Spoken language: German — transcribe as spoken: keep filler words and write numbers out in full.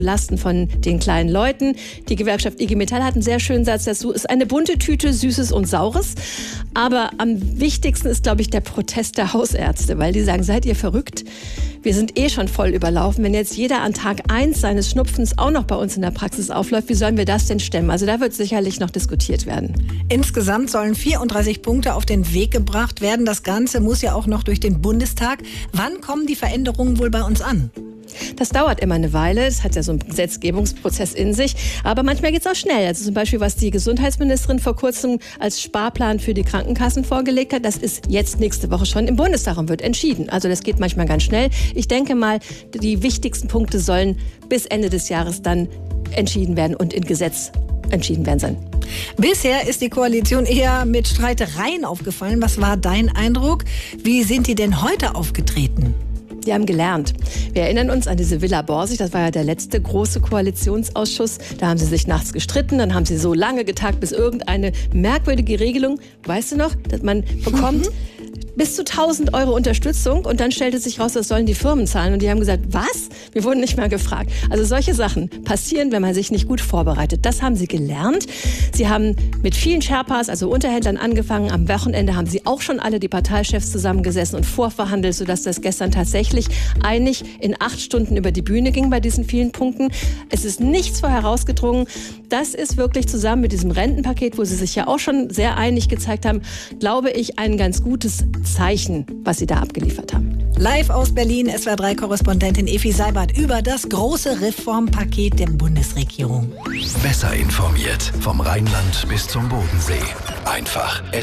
Lasten von den kleinen Leuten. Die Gewerkschaft I G Metall hat einen sehr schönen Satz dazu. Es ist eine bunte Tüte, Süßes und Saures. Aber am wichtigsten ist, glaube ich, der Protest der Hausärzte, weil die sagen, seid ihr verrückt? Wir sind eh schon voll überlaufen. Wenn jetzt jeder an Tag eins seines Schnupfens auch noch bei uns in der Praxis aufläuft, wie sollen wir das denn stemmen? Also da wird sicherlich noch diskutiert werden. Insgesamt sollen vierunddreißig Punkte auf den Weg gebracht werden. Das Ganze muss ja auch noch durch den Bundestag. Wann kommen die Veränderungen wohl bei uns an? Das dauert immer eine Weile. Es hat ja so einen Gesetzgebungsprozess in sich. Aber manchmal geht es auch schnell. Also zum Beispiel, was die Gesundheitsministerin vor kurzem als Sparplan für die Krankenkassen vorgelegt hat, das ist jetzt nächste Woche schon im Bundestag und wird entschieden. Also das geht manchmal ganz schnell. Ich denke mal, die wichtigsten Punkte sollen bis Ende des Jahres dann entschieden werden und in Gesetz entschieden werden sein. Bisher ist die Koalition eher mit Streitereien aufgefallen. Was war dein Eindruck? Wie sind die denn heute aufgetreten? Die haben gelernt. Wir erinnern uns an diese Villa Borsig, das war ja der letzte große Koalitionsausschuss. Da haben sie sich nachts gestritten, dann haben sie so lange getagt, bis irgendeine merkwürdige Regelung, weißt du noch, dass man bekommt mhm. bis zu tausend Euro Unterstützung und dann stellte sich raus, das sollen die Firmen zahlen. Und die haben gesagt, was? Wir wurden nicht mal gefragt. Also solche Sachen passieren, wenn man sich nicht gut vorbereitet. Das haben sie gelernt. Sie haben mit vielen Sherpas, also Unterhändlern, angefangen. Am Wochenende haben sie auch schon alle die Parteichefs zusammengesessen und vorverhandelt, sodass das gestern tatsächlich einig in acht Stunden über die Bühne ging bei diesen vielen Punkten. Es ist nichts vor herausgedrungen. Das ist wirklich zusammen mit diesem Rentenpaket, wo sie sich ja auch schon sehr einig gezeigt haben, glaube ich, ein ganz gutes Zeichen, was sie da abgeliefert haben. Live aus Berlin, S W R drei Korrespondentin Effi Seibert über das große Reformpaket der Bundesregierung. Besser informiert vom Rheinland bis zum Bodensee. Einfach